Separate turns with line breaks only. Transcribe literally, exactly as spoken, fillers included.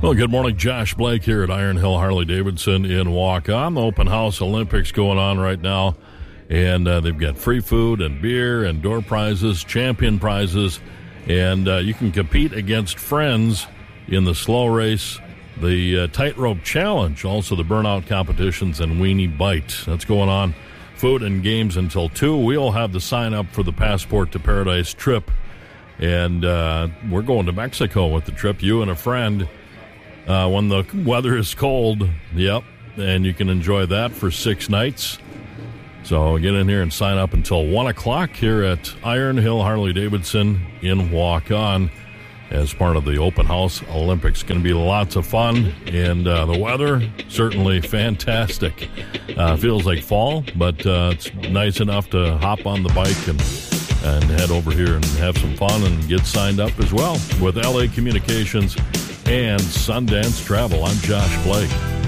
Well, good morning. Josh Blake here at Iron Hill Harley-Davidson in Walk-On. The Open House Olympics going on right now, and uh, they've got free food and beer and door prizes, champion prizes, and uh, you can compete against friends in the slow race, the uh, tightrope challenge, also the burnout competitions, and Weenie Bite. That's going on. Food and games until two. We'll have the sign up for the Passport to Paradise trip, and uh, we're going to Mexico with the trip, you and a friend. Uh, when the weather is cold, yep, and you can enjoy that for six nights. So get in here and sign up until one o'clock here at Iron Hill Harley-Davidson in Walk-On as part of the Open House Olympics. Going to be lots of fun, and uh, the weather, certainly fantastic. Uh, feels like fall, but uh, it's nice enough to hop on the bike and, and head over here and have some fun and get signed up as well with L A Communications and Sundance Travel. I'm Josh Blake.